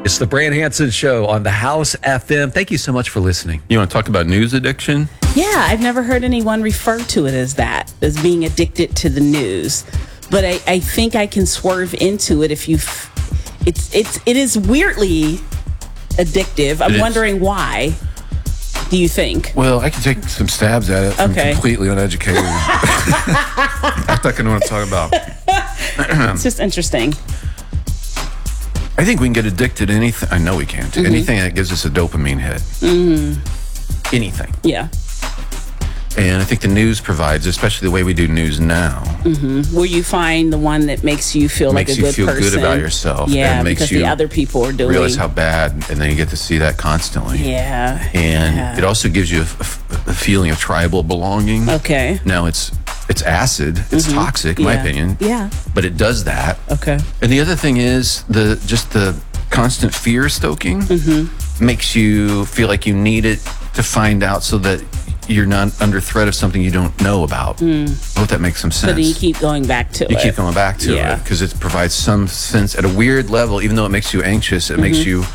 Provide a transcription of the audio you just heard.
It's the Brand Hansen Show on the House FM. Thank you so much for listening. You want to talk about news addiction? Yeah, I've never heard anyone refer to it as that, as being addicted to the news. But I think I can swerve into it if you. It is weirdly addictive. I'm wondering why. Do you think? Well, I can take some stabs at it. Okay. I'm completely uneducated. I'm not going to want to talk about. It's just interesting. I think we can get addicted to anything. I know we can. To anything that gives us a dopamine hit. Anything. Yeah. And I think the news provides, especially the way we do news now, Where you find the one that makes you feel like a good person. makes you feel good about yourself. Yeah, and makes because you the other people are doing. realize how bad, and then you get to see that constantly. Yeah. And it also gives you a feeling of tribal belonging. Okay. Now it's acid. It's toxic, in my opinion. Yeah. But it does that. Okay. And the other thing is the constant fear stoking makes you feel like you need it to find out so that you're not under threat of something you don't know about. I hope that makes some sense. So then you keep going back to it. You keep going back to it because it provides some sense at a weird level, even though it makes you anxious, it makes you